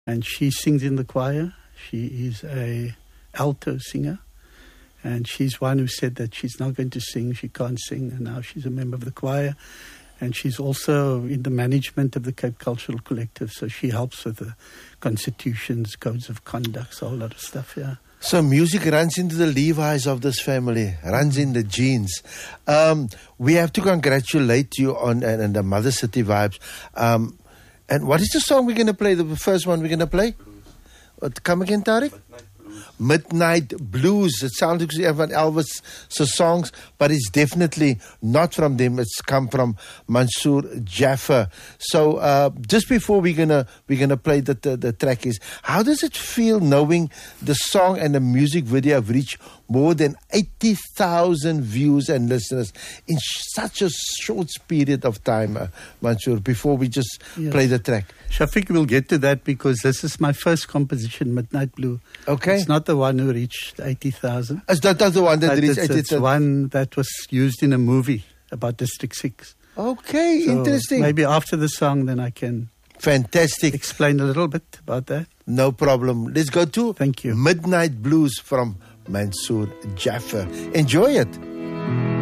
and she sings in the choir. She is a alto singer, and she's one who said that she's not going to sing, she can't sing, and now she's a member of the choir. And she's also in the management of the Cape Cultural Collective, so she helps with the constitutions, codes of conduct, a whole lot of stuff, yeah. So music runs into the Levi's of this family, runs in the genes. We have to congratulate you on and the Mother City Vibes. And what is the song we're going to play, the first one we're going to play? Come again, Tariq? Midnight Blues. It sounds like one Elvis' songs, but it's definitely not from them. It's come from Mansoor Jaffer. So just before we're gonna play the track is, how does it feel knowing the song and the music video have reached more than 80,000 views and listeners in such a short period of time, Mansoor, before we just play the track? Shafiq, we'll get to that because this is my first composition, Midnight Blue. Okay. It's not the one who reached 80,000. Is that the one that reached 80,000? It's one that was used in a movie about District 6. Okay, So interesting. Maybe after the song, then I can explain a little bit about that. No problem. Let's go to Thank you. Midnight Blues from Mansoor Jaffer. Enjoy it.